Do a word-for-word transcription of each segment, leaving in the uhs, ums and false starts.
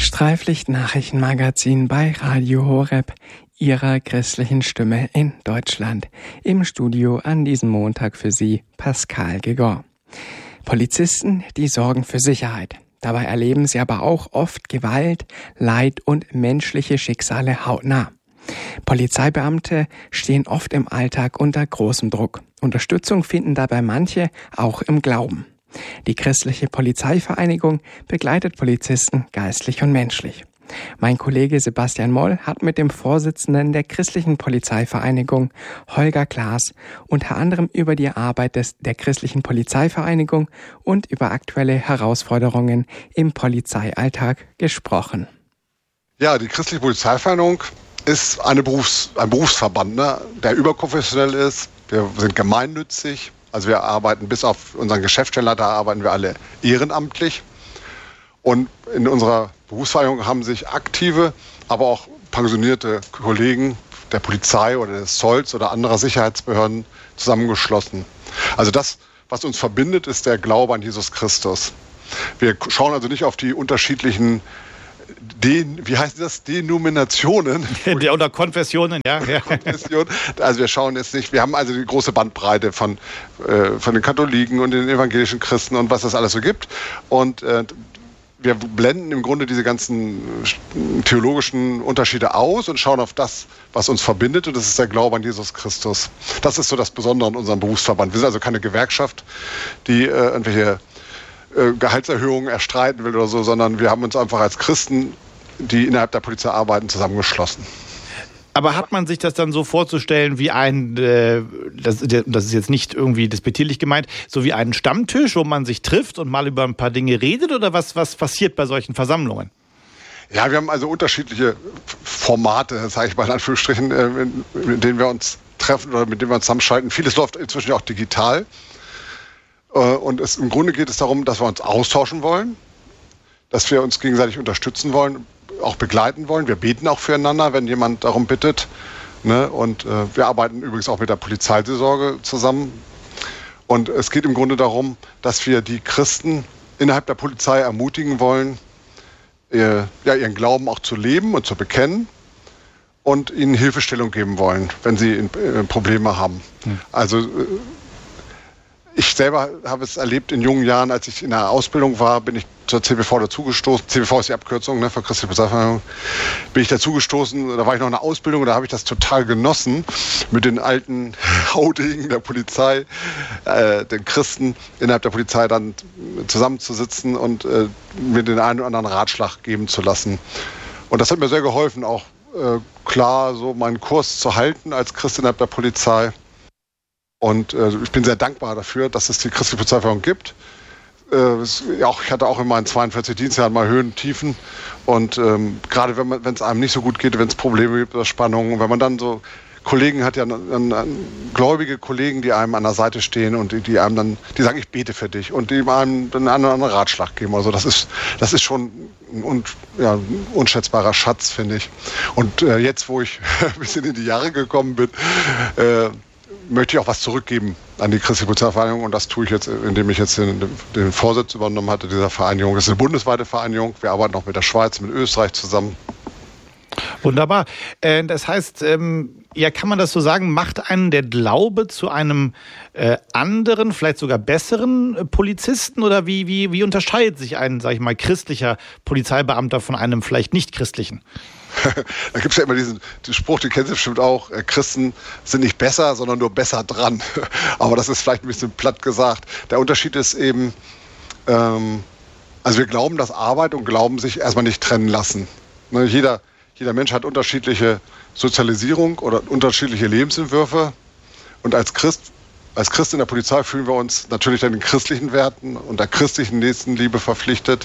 Streiflicht-Nachrichtenmagazin bei Radio Horeb, Ihrer christlichen Stimme in Deutschland. Im Studio an diesem Montag für Sie Pascal Gegor. Polizisten, die sorgen für Sicherheit. Dabei erleben sie aber auch oft Gewalt, Leid und menschliche Schicksale hautnah. Polizeibeamte stehen oft im Alltag unter großem Druck. Unterstützung finden dabei manche auch im Glauben. Die christliche Polizeivereinigung begleitet Polizisten geistlich und menschlich. Mein Kollege Sebastian Moll hat mit dem Vorsitzenden der christlichen Polizeivereinigung, Holger Klaas, unter anderem über die Arbeit des, der christlichen Polizeivereinigung und über aktuelle Herausforderungen im Polizeialltag gesprochen. Ja, die christliche Polizeivereinigung ist eine Berufs-, ein Berufsverband, ne, der überkonfessionell ist. Wir sind gemeinnützig. Also wir arbeiten bis auf unseren Geschäftsstellenleiter, arbeiten wir alle ehrenamtlich. Und in unserer Berufsvereinigung haben sich aktive, aber auch pensionierte Kollegen der Polizei oder des Zolls oder anderer Sicherheitsbehörden zusammengeschlossen. Also das, was uns verbindet, ist der Glaube an Jesus Christus. Wir schauen also nicht auf die unterschiedlichen Den, wie heißt das? Denominationen. Ja, oder Konfessionen, ja. ja. Konfession. Also wir schauen jetzt nicht, wir haben also die große Bandbreite von, äh, von den Katholiken und den evangelischen Christen und was es alles so gibt. Und äh, wir blenden im Grunde diese ganzen theologischen Unterschiede aus und schauen auf das, was uns verbindet. Und das ist der Glaube an Jesus Christus. Das ist so das Besondere an unserem Berufsverband. Wir sind also keine Gewerkschaft, die äh, irgendwelche Gehaltserhöhungen erstreiten will oder so, sondern wir haben uns einfach als Christen, die innerhalb der Polizei arbeiten, zusammengeschlossen. Aber hat man sich das dann so vorzustellen wie ein, äh, das, das ist jetzt nicht irgendwie despektierlich gemeint, so wie einen Stammtisch, wo man sich trifft und mal über ein paar Dinge redet, oder was, was passiert bei solchen Versammlungen? Ja, wir haben also unterschiedliche Formate, sage ich mal in Anführungsstrichen, äh, mit denen wir uns treffen oder mit denen wir uns zusammenschalten. Vieles läuft inzwischen auch digital. Und es, im Grunde geht es darum, dass wir uns austauschen wollen, dass wir uns gegenseitig unterstützen wollen, auch begleiten wollen. Wir beten auch füreinander, wenn jemand darum bittet. Ne? Und äh, wir arbeiten übrigens auch mit der Polizeiseelsorge zusammen. Und es geht im Grunde darum, dass wir die Christen innerhalb der Polizei ermutigen wollen, ihr, ja, ihren Glauben auch zu leben und zu bekennen und ihnen Hilfestellung geben wollen, wenn sie in, äh, Probleme haben. Hm. Also äh, Ich selber habe es erlebt in jungen Jahren, als ich in der Ausbildung war, bin ich zur C B V dazugestoßen. C B V ist die Abkürzung, ne, für christliche Polizeivereinigung. Bin ich dazugestoßen, da war ich noch in der Ausbildung und da habe ich das total genossen, mit den alten Haudegen der Polizei, äh, den Christen innerhalb der Polizei dann zusammenzusitzen und äh, mir den einen oder anderen Ratschlag geben zu lassen. Und das hat mir sehr geholfen, auch äh, klar so meinen Kurs zu halten als Christ innerhalb der Polizei. Und äh, ich bin sehr dankbar dafür, dass es die christliche Polizeivereinigung gibt. Äh, es, ja, auch, ich hatte auch in meinen zweiundvierzig Dienstjahren mal Höhen und Tiefen. Und ähm, gerade wenn man, wenn es einem nicht so gut geht, wenn es Probleme gibt oder Spannungen, wenn man dann so Kollegen hat, ja an, an, gläubige Kollegen, die einem an der Seite stehen und die, die einem dann, die sagen, ich bete für dich und die einem dann einen oder anderen Ratschlag geben. Also das ist, das ist schon ein, un, ja, ein unschätzbarer Schatz, finde ich. Und äh, jetzt, wo ich ein bisschen in die Jahre gekommen bin, äh, möchte ich auch was zurückgeben an die christliche Polizeivereinigung, und das tue ich jetzt, indem ich jetzt den, den Vorsitz übernommen hatte dieser Vereinigung. Das ist eine bundesweite Vereinigung. Wir arbeiten auch mit der Schweiz, mit Österreich zusammen. Wunderbar. Das heißt, ja, kann man das so sagen, macht einen der Glaube zu einem anderen, vielleicht sogar besseren Polizisten, oder wie, wie, wie unterscheidet sich ein, sag ich mal, christlicher Polizeibeamter von einem vielleicht nicht christlichen? Da gibt es ja immer diesen, diesen Spruch, den kennen Sie bestimmt auch, Christen sind nicht besser, sondern nur besser dran. Aber das ist vielleicht ein bisschen platt gesagt. Der Unterschied ist eben, ähm, also wir glauben, dass Arbeit und Glauben sich erstmal nicht trennen lassen. Ne, jeder, jeder Mensch hat unterschiedliche Sozialisierung oder unterschiedliche Lebensentwürfe. Und als Christ, als Christ in der Polizei fühlen wir uns natürlich den christlichen Werten und der christlichen Nächstenliebe verpflichtet.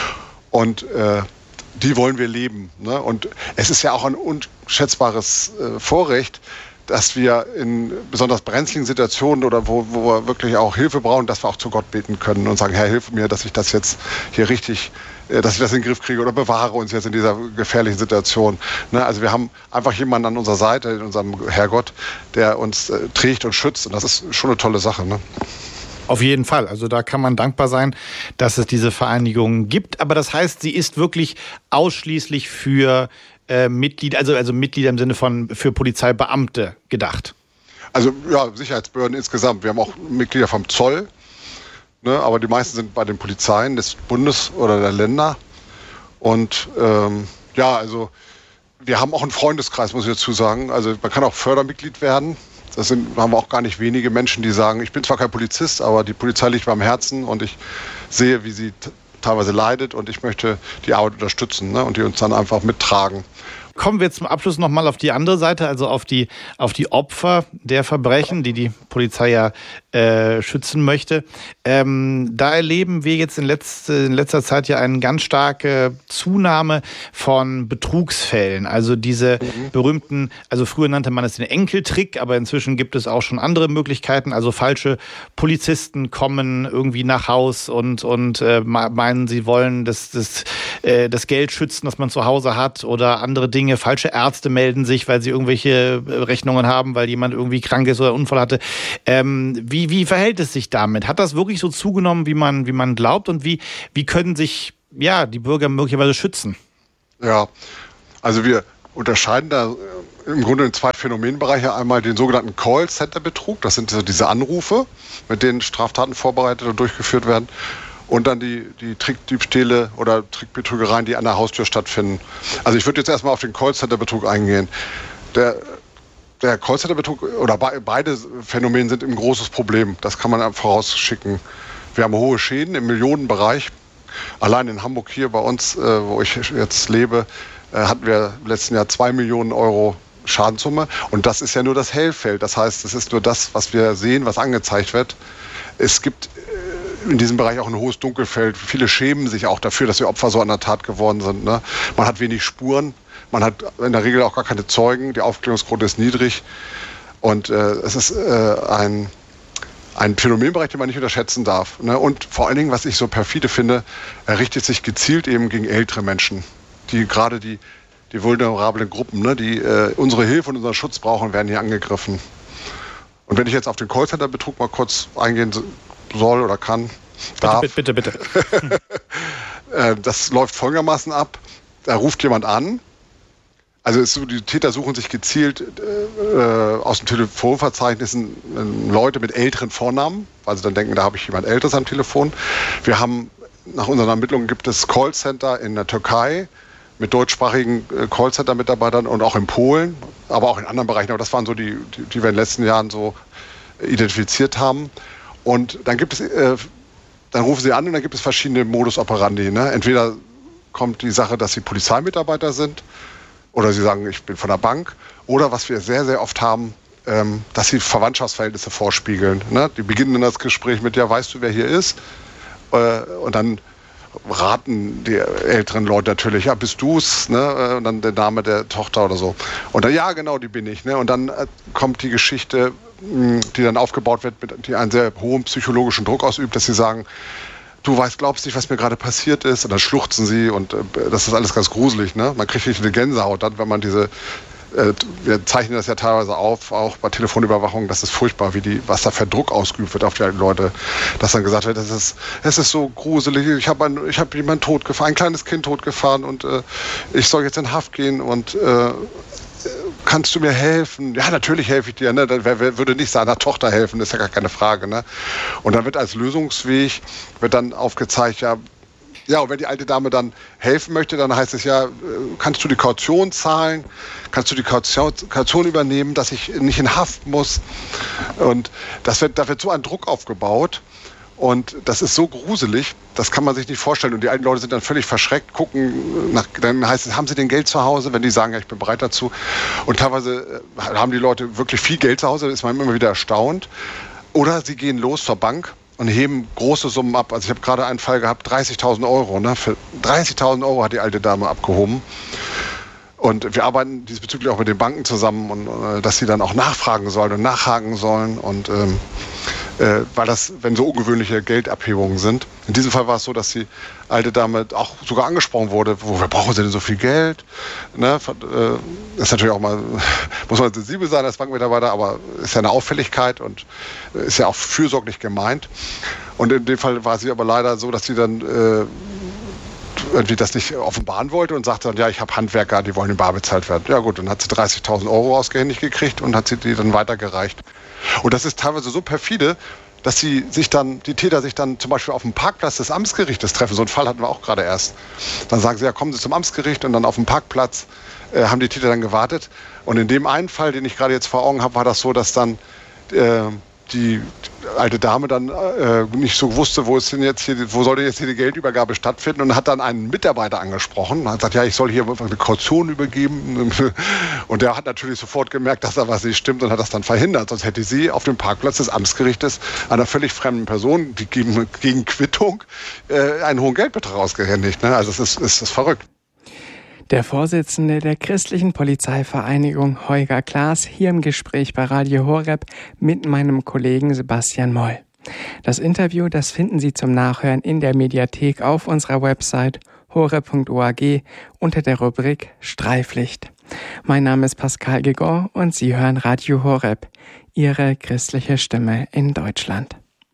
Und äh, die wollen wir leben. Ne? Und es ist ja auch ein unschätzbares äh, Vorrecht, dass wir in besonders brenzligen Situationen oder wo, wo wir wirklich auch Hilfe brauchen, dass wir auch zu Gott beten können und sagen, Herr, hilf mir, dass ich das jetzt hier richtig, äh, dass ich das in den Griff kriege, oder bewahre uns jetzt in dieser gefährlichen Situation. Ne? Also wir haben einfach jemanden an unserer Seite, in unserem Herrgott, der uns äh, trägt und schützt, und das ist schon eine tolle Sache. Ne? Auf jeden Fall. Also da kann man dankbar sein, dass es diese Vereinigung gibt. Aber das heißt, sie ist wirklich ausschließlich für äh, Mitglieder, also, also Mitglieder im Sinne von für Polizeibeamte gedacht. Also ja, Sicherheitsbehörden insgesamt. Wir haben auch Mitglieder vom Zoll, ne, aber die meisten sind bei den Polizeien des Bundes oder der Länder. Und ähm, ja, also wir haben auch einen Freundeskreis, muss ich dazu sagen. Also man kann auch Fördermitglied werden. Das sind, haben wir auch gar nicht wenige Menschen, die sagen, ich bin zwar kein Polizist, aber die Polizei liegt mir am Herzen und ich sehe, wie sie t- teilweise leidet und ich möchte die Arbeit unterstützen, ne, und die uns dann einfach mittragen. Kommen wir zum Abschluss nochmal auf die andere Seite, also auf die, auf die Opfer der Verbrechen, die die Polizei ja äh, schützen möchte. Ähm, da erleben wir jetzt in, letzte, in letzter Zeit ja eine ganz starke Zunahme von Betrugsfällen. Also diese mhm. berühmten, also früher nannte man es den Enkeltrick, aber inzwischen gibt es auch schon andere Möglichkeiten. Also falsche Polizisten kommen irgendwie nach Haus und, und äh, meinen, sie wollen das, das, äh, das Geld schützen, das man zu Hause hat oder andere Dinge. Falsche Ärzte melden sich, weil sie irgendwelche Rechnungen haben, weil jemand irgendwie krank ist oder einen Unfall hatte. Ähm, wie, wie verhält es sich damit? Hat das wirklich so zugenommen, wie man, wie man glaubt? Und wie, wie können sich ja, die Bürger möglicherweise schützen? Ja, also wir unterscheiden da im Grunde in zwei Phänomenbereiche. Einmal den sogenannten Call-Center-Betrug. Das sind so diese Anrufe, mit denen Straftaten vorbereitet und durchgeführt werden. Und dann die, die Trickdiebstähle oder Trickbetrügereien, die an der Haustür stattfinden. Also ich würde jetzt erstmal auf den Callcenter-Betrug eingehen. Der, der Callcenter-Betrug oder be, beide Phänomene sind ein großes Problem. Das kann man vorausschicken. Wir haben hohe Schäden im Millionenbereich. Allein in Hamburg hier bei uns, äh, wo ich jetzt lebe, äh, hatten wir im letzten Jahr zwei Millionen Euro Schadenssumme. Und das ist ja nur das Hellfeld. Das heißt, es ist nur das, was wir sehen, was angezeigt wird. Es gibt in diesem Bereich auch ein hohes Dunkelfeld. Viele schämen sich auch dafür, dass sie Opfer so an der Tat geworden sind. Ne? Man hat wenig Spuren, man hat in der Regel auch gar keine Zeugen, die Aufklärungsquote ist niedrig. Und äh, es ist äh, ein, ein Phänomenbereich, den man nicht unterschätzen darf. Ne? Und vor allen Dingen, was ich so perfide finde, er richtet sich gezielt eben gegen ältere Menschen, die gerade die, die vulnerablen Gruppen, ne, die äh, unsere Hilfe und unseren Schutz brauchen, werden hier angegriffen. Und wenn ich jetzt auf den Callcenter-Betrug mal kurz eingehen soll oder kann, darf. Bitte, bitte, bitte. Das läuft folgendermaßen ab. Da ruft jemand an. Also es, die Täter suchen sich gezielt äh, aus den Telefonverzeichnissen äh, Leute mit älteren Vornamen, weil sie dann denken, da habe ich jemand Älteres am Telefon. Wir haben, nach unseren Ermittlungen gibt es Callcenter in der Türkei mit deutschsprachigen äh, Callcenter-Mitarbeitern und auch in Polen, aber auch in anderen Bereichen. Aber das waren so die, die, die wir in den letzten Jahren so identifiziert haben. Und dann gibt es, äh, dann rufen sie an und dann gibt es verschiedene Modus operandi. Ne? Entweder kommt die Sache, dass sie Polizeimitarbeiter sind oder sie sagen, ich bin von der Bank. Oder was wir sehr, sehr oft haben, ähm, dass sie Verwandtschaftsverhältnisse vorspiegeln. Ne? Die beginnen dann das Gespräch mit, ja, weißt du, wer hier ist? Äh, und dann raten die älteren Leute natürlich, ja, bist du's, ne? Und dann der Name der Tochter oder so. Und dann, ja, genau, die bin ich. Ne? Und dann äh, kommt die Geschichte, die dann aufgebaut wird, mit, die einen sehr hohen psychologischen Druck ausübt, dass sie sagen, du weißt, glaubst nicht, was mir gerade passiert ist. Und dann schluchzen sie und äh, das ist alles ganz gruselig. Ne? Man kriegt richtig eine Gänsehaut dann, wenn man diese, äh, wir zeichnen das ja teilweise auf, auch bei Telefonüberwachung, das ist furchtbar, wie die, was da für Druck ausgeübt wird auf die alten Leute. Dass dann gesagt wird, es ist, es ist so gruselig, ich habe ein, ich hab jemanden totgefahren, ein kleines Kind totgefahren und äh, ich soll jetzt in Haft gehen und äh, kannst du mir helfen? Ja, natürlich helfe ich dir. Ne? Wer, wer würde nicht seiner Tochter helfen? Das ist ja gar keine Frage. Ne? Und dann wird als Lösungsweg wird dann aufgezeigt, ja, ja, und wenn die alte Dame dann helfen möchte, dann heißt es ja, kannst du die Kaution zahlen? Kannst du die Kaution, Kaution übernehmen, dass ich nicht in Haft muss? Und das wird, da wird so ein Druck aufgebaut. Und das ist so gruselig, das kann man sich nicht vorstellen. Und die alten Leute sind dann völlig verschreckt, gucken, nach, dann heißt es, haben sie denn Geld zu Hause? Wenn die sagen, ja, ich bin bereit dazu. Und teilweise haben die Leute wirklich viel Geld zu Hause, da ist man immer wieder erstaunt. Oder sie gehen los zur Bank und heben große Summen ab. Also ich habe gerade einen Fall gehabt, dreißigtausend Euro. Ne? Für dreißigtausend Euro hat die alte Dame abgehoben. Und wir arbeiten diesbezüglich auch mit den Banken zusammen, und, äh, dass sie dann auch nachfragen sollen und nachhaken sollen. Und ähm, äh, weil das, wenn so ungewöhnliche Geldabhebungen sind. In diesem Fall war es so, dass die alte Dame auch sogar angesprochen wurde, wofür brauchen Sie denn so viel Geld? Ne? Äh, ist natürlich auch mal, muss man sensibel sein als Bankmitarbeiter, aber ist ja eine Auffälligkeit und ist ja auch fürsorglich gemeint. Und in dem Fall war sie aber leider so, dass sie dann äh, irgendwie das nicht offenbaren wollte und sagte dann, ja, ich habe Handwerker, die wollen in bar bezahlt werden. Ja gut, dann hat sie dreißigtausend Euro ausgehändigt gekriegt und hat sie die dann weitergereicht. Und das ist teilweise so perfide, dass sie sich dann, die Täter sich dann zum Beispiel auf dem Parkplatz des Amtsgerichtes treffen. So einen Fall hatten wir auch gerade erst. Dann sagen sie, ja, kommen Sie zum Amtsgericht, und dann auf dem Parkplatz äh, haben die Täter dann gewartet. Und in dem einen Fall, den ich gerade jetzt vor Augen habe, war das so, dass dann äh, die alte Dame dann äh, nicht so wusste, wo ist denn jetzt hier, wo sollte jetzt hier die Geldübergabe stattfinden, und hat dann einen Mitarbeiter angesprochen und hat gesagt, ja, ich soll hier eine Kaution übergeben, und der hat natürlich sofort gemerkt, dass da was nicht stimmt, und hat das dann verhindert, sonst hätte sie auf dem Parkplatz des Amtsgerichtes einer völlig fremden Person, die gegen, gegen Quittung äh, einen hohen Geldbetrag ausgehändigt. Ne? Also es ist, es ist verrückt. Der Vorsitzende der christlichen Polizeivereinigung, Holger Klaas, hier im Gespräch bei Radio Horeb mit meinem Kollegen Sebastian Moll. Das Interview, das finden Sie zum Nachhören in der Mediathek auf unserer Website horeb punkt org unter der Rubrik Streiflicht. Mein Name ist Pascal Gegor und Sie hören Radio Horeb, Ihre christliche Stimme in Deutschland.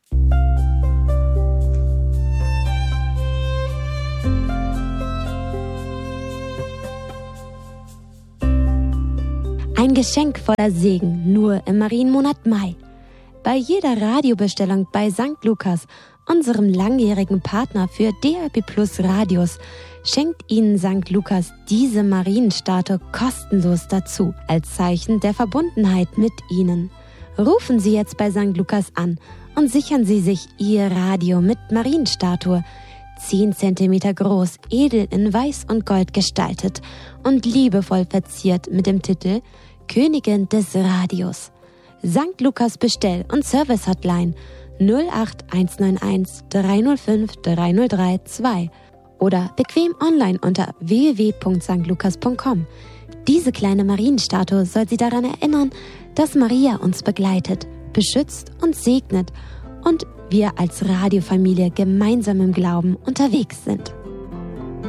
Ein Geschenk voller Segen, nur im Marienmonat Mai. Bei jeder Radiobestellung bei Sankt Lukas, unserem langjährigen Partner für D R B Plus Radios, schenkt Ihnen Sankt Lukas diese Marienstatue kostenlos dazu, als Zeichen der Verbundenheit mit Ihnen. Rufen Sie jetzt bei Sankt Lukas an und sichern Sie sich Ihr Radio mit Marienstatue, zehn Zentimeter groß, edel in Weiß und Gold gestaltet und liebevoll verziert mit dem Titel Königin des Radios. Sankt Lukas Bestell- und Service-Hotline null acht eins neun eins drei null fünf drei null drei zwei oder bequem online unter w w w punkt sankt lukas punkt com. Diese kleine Marienstatue soll Sie daran erinnern, dass Maria uns begleitet, beschützt und segnet und wir als Radiofamilie gemeinsam im Glauben unterwegs sind.